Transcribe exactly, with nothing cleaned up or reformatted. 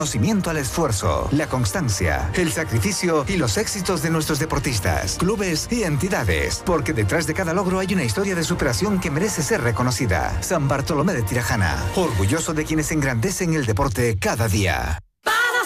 Conocimiento al esfuerzo, la constancia, el sacrificio y los éxitos de nuestros deportistas, clubes y entidades, porque detrás de cada logro hay una historia de superación que merece ser reconocida. San Bartolomé de Tirajana, orgulloso de quienes engrandecen el deporte cada día.